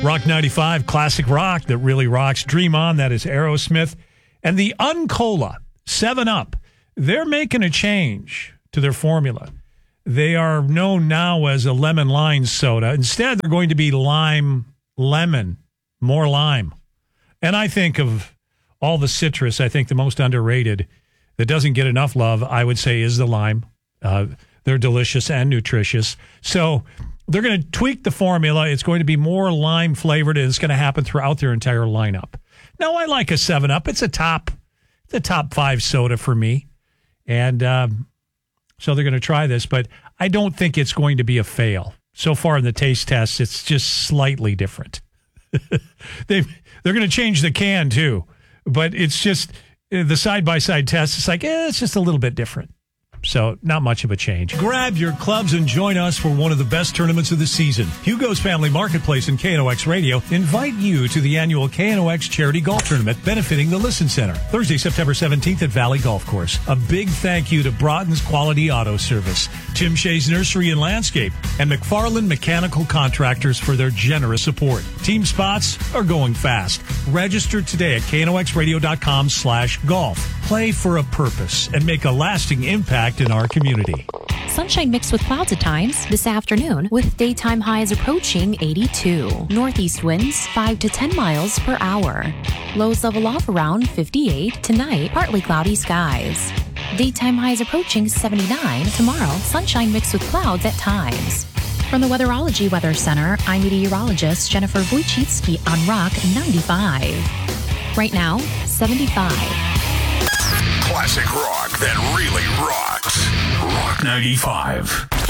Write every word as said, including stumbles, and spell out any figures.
Rock ninety-five, classic rock that really rocks. Dream On, that is Aerosmith. And the Uncola, seven up, they're making a change to their formula. They are known now as a lemon lime soda. Instead, they're going to be lime lemon, more lime. And I think of all the citrus, I think the most underrated that doesn't get enough love, I would say, is the lime. Uh, they're delicious and nutritious. So they're going to tweak the formula. It's going to be more lime flavored, and it's going to happen throughout their entire lineup. Now, I like a seven up. It's a top, it's a top five soda for me. And um, so they're going to try this, but I don't think it's going to be a fail. So far in the taste test, it's just slightly different. they they're going to change the can too, but it's just the side-by-side test. It's like, eh, it's just a little bit different. So not much of a change. Grab your clubs and join us for one of the best tournaments of the season. Hugo's Family Marketplace and K N O X Radio invite you to the annual K N O X Charity Golf Tournament benefiting the Listen Center. Thursday, September seventeenth at Valley Golf Course. A big thank you to Broughton's Quality Auto Service, Tim Shea's Nursery and Landscape, and McFarland Mechanical Contractors for their generous support. Team spots are going fast. Register today at knoxradio.com slash golf. Play for a purpose and make a lasting impact in our community. Sunshine mixed with clouds at times this afternoon with daytime highs approaching eighty-two. Northeast winds five to ten miles per hour. Lows level off around fifty-eight. Tonight, partly cloudy skies. Daytime highs approaching seventy-nine. Tomorrow, sunshine mixed with clouds at times. From the Weatherology Weather Center, I'm meteorologist Jennifer Wojcicki on Rock ninety-five. Right now, seventy-five. Classic rock that really rocks. Rock ninety-five.